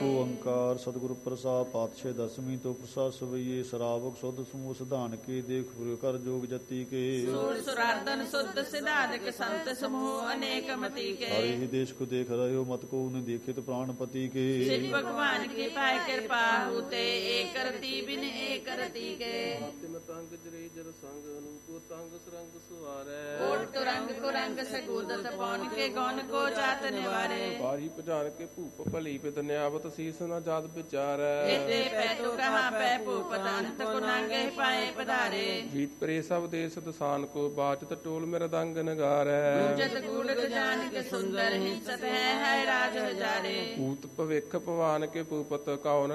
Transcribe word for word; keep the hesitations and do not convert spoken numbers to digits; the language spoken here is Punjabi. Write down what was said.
ਏਕ ਓੰਕਾਰ ਸਤਿਗੁਰ ਪ੍ਰਸਾਦ ਪਾਤਸ਼ਾਹ ਦਸਵੀਂ ਤੋਂ ਪ੍ਰਸਾਦ ਸਵਈਏ ਸ਼ਰਾਵਕ ਸੁਧ ਸਮੂਹ ਸਿਧਾਨ ਕੇ ਦੇਖ ਪੁਰ ਕਰ ਜੋਗ ਜਤੀ ਕੇ ਸੂਰ ਸੁਰਾਰਦਨ ਸੁਧ ਸਿਧਾਰਕ ਸੰਤ ਸਮੂਹ ਅਨੇਕ ਮਤੀ ਕੇ ਹਰਿ ਹੀ ਦੇਸ਼ ਕੋ ਦੇਖ ਰਹੇ ਹੋ ਮਤ ਕੋ ਨ ਦੇਖਿਤ ਪ੍ਰਾਣਪਤੀ ਕੇ ਸਿਰ ਭਗਵਾਨ ਕੀ ਪਾਇ ਕਿਰਪਾ ਹੋਤੇ ਏਕ ਰਤੀ ਬਿਨ ਏਕ ਰਤੀ ਕੇ ਤਿਮ ਤੰਗ ਜਰੇ ਜਰ ਸੰਗ ਅਨੂਪ ਤੰਗ ਸਰੰਗ ਸੁਆਰੈ ਕੋਟ ਤੁਰੰਗ ਕੁਰੰਗ ਸਗੂਦਤ ਪੌਨ ਕੇ ਗੌਨ ਕੋ ਜਾਤ ਨਿਵਾਰੇ ਬਾਰੀ ਪਜਾਨ ਕੇ ਭੂਪ ਭਲੀ ਪਿਤ ਨਿਆਵਤ ਸੀਸ ਨਾ ਜਾਤ ਵਿਚਾਰੈ ਇਤੇ ਪੈ ਤੋ ਕਹਾ ਪੈ ਭੂਪਤ ਅੰਤ ਕੋ ਨੰਗੇ ਪਾਏ ਪਧਾਰੇ ਜੀਤ ਪਰੇ ਸਭ ਦੇਸ ਦਸਾਨ ਕੋ ਬਾਚਤ ਟੋਲ ਮਿਰਦੰਗ ਨਗਾਰੈ ਜਤ ਗੂੜਤ ਜਾਨ ਕੇ ਸੁੰਦਰ ਹਿੰਸਤ ਹੈ ਹੈ ਰਾਜ ਹਜ਼ਾਰੇ ਭੂਤ ਭਵਿਖ ਭਵਾਨ ਕੇ ਭੂਪਤ ਕਉ